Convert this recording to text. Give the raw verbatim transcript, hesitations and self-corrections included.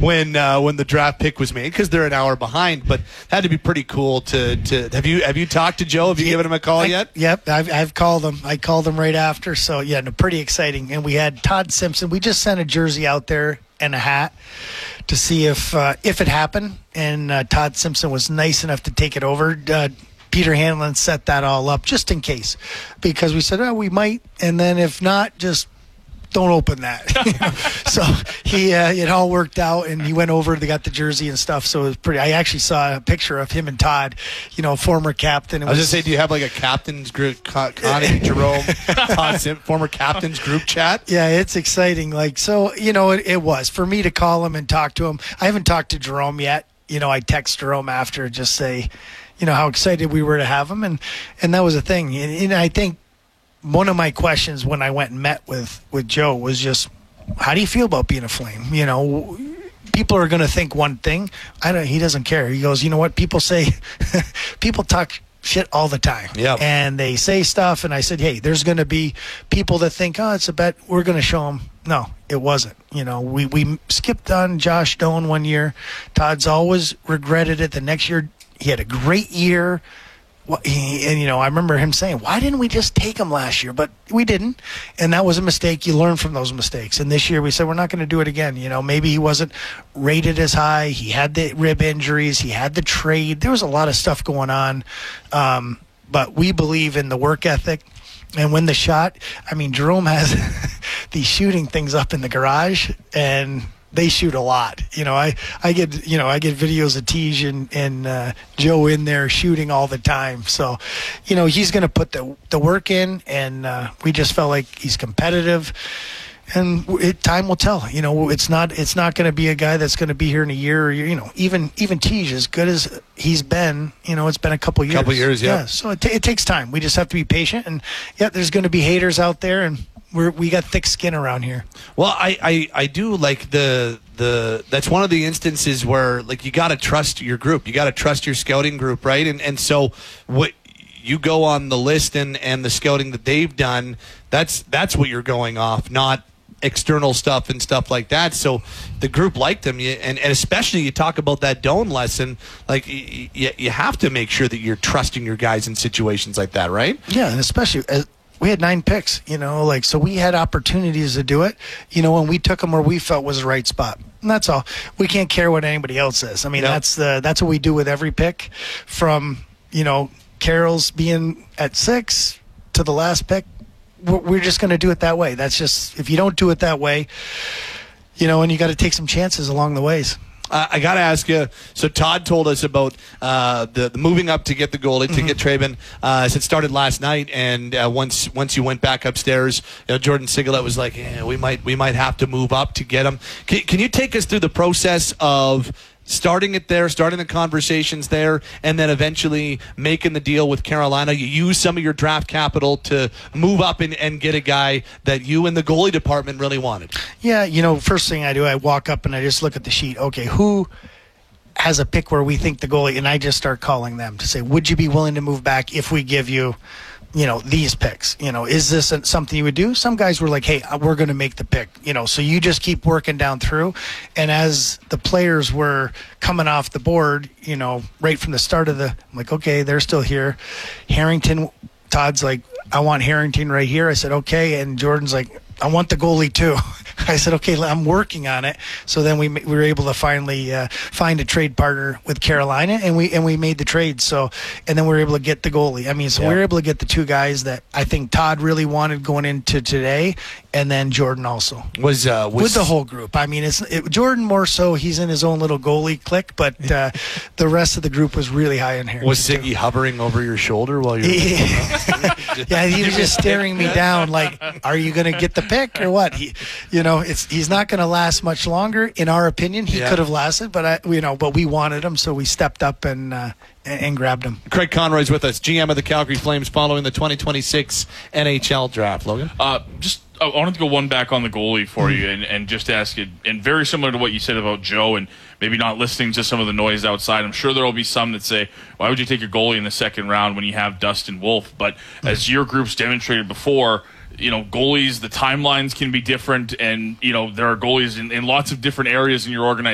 when uh, when the draft pick was made because they're an hour behind. But it had to be pretty cool to to have you have you talked to Joe? Have you yeah, given him a call I, yet? Yep, I've I've called him. I called him right after. So yeah, no, pretty exciting. And we had Todd Simpson. We just sent a jersey out there and a hat to see if uh, if it happened. And uh, Todd Simpson was nice enough to take it over. Uh, Peter Hanlon set that all up just in case, because we said, oh, we might, and then if not, just don't open that. You know? So he uh, it all worked out, and he went over. They got the jersey and stuff. So it was pretty. I actually saw a picture of him and Todd, you know, former captain. It I was just say, do you have like a captain's group, Connie, Jerome, Todd Sim, former captain's group chat? Yeah, it's exciting. Like so, you know, it, it was for me to call him and talk to him. I haven't talked to Jerome yet. You know, I text Jerome after, just say, you know, how excited we were to have him, and and that was a thing. And, and I think one of my questions when I went and met with, with Joe was just, how do you feel about being a Flame? You know, people are going to think one thing. I don't. He doesn't care. He goes, you know what? People say, people talk shit all the time. Yep. And they say stuff. And I said, hey, there's going to be people that think, oh, it's a bet. We're going to show them. No, it wasn't. You know, we, we skipped on Josh Doan one year. Todd's always regretted it. The next year, he had a great year. And, you know, I remember him saying, why didn't we just take him last year? But we didn't. And that was a mistake. You learn from those mistakes. And this year we said, we're not going to do it again. You know, maybe he wasn't rated as high. He had the rib injuries. He had the trade. There was a lot of stuff going on. Um, but we believe in the work ethic. And when the shot, I mean, Jerome has these shooting things up in the garage, and they shoot a lot. You know, I, I get, you know, I get videos of Tej and, and uh, Joe in there shooting all the time. So, you know, he's going to put the the work in, and uh, we just felt like he's competitive. And it, time will tell. You know, it's not it's not going to be a guy that's going to be here in a year. Or, you know, even even Tej, as good as he's been, you know, it's been a couple years. Couple years, yeah. yeah so it, t- it takes time. We just have to be patient. And yeah, there's going to be haters out there, and we're we got thick skin around here. Well, I, I, I do like the the that's one of the instances where like you got to trust your group. You got to trust your scouting group, right? And and so what you go on the list and, and the scouting that they've done, that's that's what you're going off, not external stuff and stuff like that. So the group liked him, and, and especially you talk about that Doan lesson, like you, you have to make sure that you're trusting your guys in situations like that, right? Yeah, and especially as we had nine picks, you know, like, so we had opportunities to do it, you know, and we took them where we felt was the right spot. And that's all. We can't care what anybody else says. I mean, yep. that's the that's what we do with every pick, from, you know, Carroll's being at six to the last pick. We're just going to do it that way. That's just, if you don't do it that way, you know, and you got to take some chances along the ways. Uh, I got to ask you, so Todd told us about uh, the, the moving up to get the goalie, to mm-hmm. get Traven. Uh, it started last night, and uh, once once you went back upstairs, you know, Jordan Sigalet was like, yeah, we might we might have to move up to get him. Can, can you take us through the process of starting it there, starting the conversations there, and then eventually making the deal with Carolina? You use some of your draft capital to move up and, and get a guy that you and the goalie department really wanted. Yeah, you know, first thing I do, I walk up and I just look at the sheet. Okay, who has a pick where we think the goalie, and I just start calling them to say, would you be willing to move back if we give you, you know, these picks? You know, is this something you would do? Some guys were like, hey, we're going to make the pick. You know, so you just keep working down through. And as the players were coming off the board, you know, right from the start of the, I'm like, okay, they're still here. Harrington, Todd's like, I want Harrington right here. I said, okay. And Jordan's like, I want the goalie too. I said, okay, I'm working on it. So then we we were able to finally uh, find a trade partner with Carolina, and we and we made the trade. So and then we were able to get the goalie. I mean, so yeah. we were able to get the two guys that I think Todd really wanted going into today, and then Jordan also was, uh, was... with the whole group. I mean, it's it, Jordan more so. He's in his own little goalie clique, but uh, the rest of the group was really high in here. Was Siggy too. hovering over your shoulder while you were? Yeah, he was just staring me down like, are you going to get the pick or what? He, you know, it's he's not going to last much longer. In our opinion, he yeah. could have lasted, but I, you know, but we wanted him, so we stepped up and uh, and, and grabbed him. Craig Conroy's with us, G M of the Calgary Flames, following the twenty twenty-six N H L draft. Logan, uh, just I wanted to go one back on the goalie for mm-hmm. you, and, and just ask you, and very similar to what you said about Joe, and maybe not listening to some of the noise outside. I'm sure there will be some that say, why would you take a goalie in the second round when you have Dustin Wolf? But mm-hmm. as your group's demonstrated before, you know, goalies, the timelines can be different, and, you know, there are goalies in, in lots of different areas in your organization